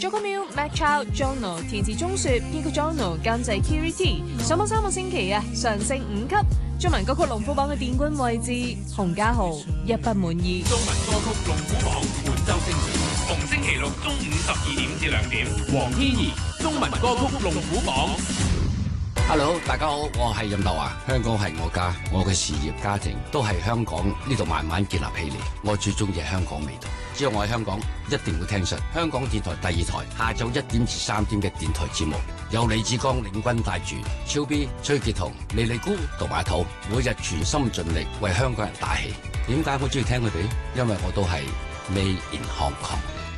Jocomil、Mac Chow、Jono 填詞鐘雪，編曲 Jono 監製 Kiri T。上榜3個星期啊，上升5級。中文歌曲龍虎榜嘅殿軍位置，洪嘉豪一不滿意。 中文歌曲龍虎榜本周精選，逢星期六中午12點至2點。黃天怡中文歌曲龍虎榜。 Hello， 大家好，我係任達華。香港係我家，我嘅事業家庭都係香港呢度慢慢建立起嚟。我最中意係香港味道。只要我喺香港，一定會聽實香港電台第2台下晝1點至3點嘅電台節目，有李志剛領軍帶住超 B、崔潔彤、莉莉姑同埋土，每日全心盡力為香港人打氣。點解我中意聽佢哋？因為我都係 Made in Hong Kong。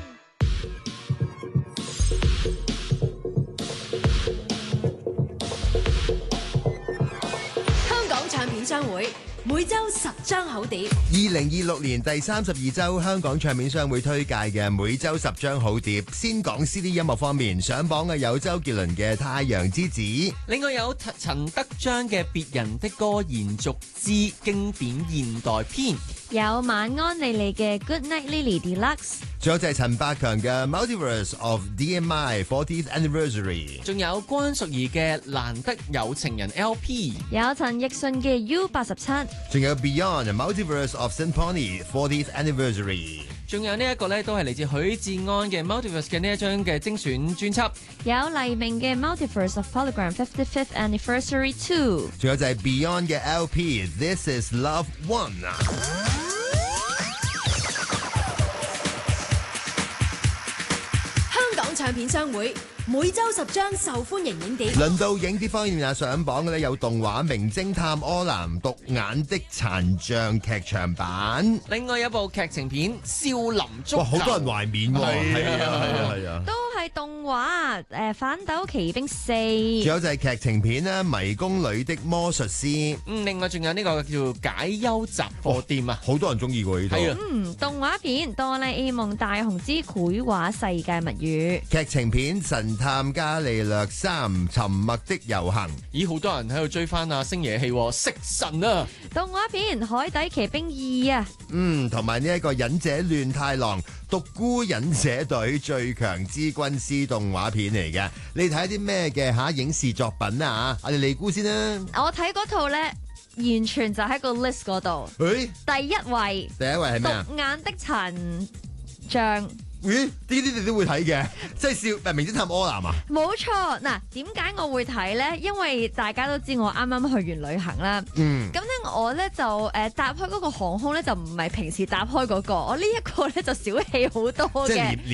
唱片商會每周10張好碟。 2026年第32周香港唱片商會推介嘅每周10張好碟。先講 CD 音樂方面，上榜嘅有周杰倫嘅《太陽之子》， 另外有陳德章嘅《別人的歌延續之經典現代篇》， 有晚安莉莉嘅《Good Night Lily Deluxe》， 仲有就係陳百強嘅《Multiverse of DMI 40th Anniversary》， 仲有關淑怡嘅《難得有情人 LP》， 有陳奕迅嘅 U87， 仲有 Beyond Multiverse of Symphony 40th Anniversary， 仲有呢一個咧都係嚟自許志安嘅 Multiverse 嘅呢一張嘅精選專輯， 有黎明嘅 Multiverse of Hologram 55th Anniversary 2， 仲有就係 Beyond 嘅 LP This Is Love 1。 香港唱片商會每周10張受歡迎影碟。 輪到影碟方面啊，上榜嘅咧有動畫《名偵探柯南：獨眼的殘像》劇場版， 另外有部劇情片《少林足球》。 哇，好多人懷緬喎，係啊。 都係動畫反斗奇兵4， 仲有就係劇情片啦，《迷宮裏的魔術師》。 另外仲有呢個叫《解憂雜貨店》啊， 好多人中意喎呢套。 動畫片《哆啦 A 夢大雄之繪畫世界物語》， 劇情片《神探伽利略3：沉默的遊行》。 咦，好多人喺度追翻啊星爺戲食神啊！ 動畫片《海底奇兵2》啊， 同埋呢一個忍者亂太郎獨孤忍者隊最強之軍師動畫片嚟嘅。你睇啲咩嘅影視作品啊？我哋尼姑先啦。 我睇嗰套咧，完全就喺個 list 嗰度。第一位係咩啊？ 獨眼的殘像。 呢啲你都會睇嘅，即係名偵探柯南啊？ 冇錯，嗱，點解我會睇咧？因為大家都知我啱啱去完旅行啦。咁咧我咧就搭開嗰個航空咧就唔係平時搭開嗰個，我呢一個咧就小氣好多嘅。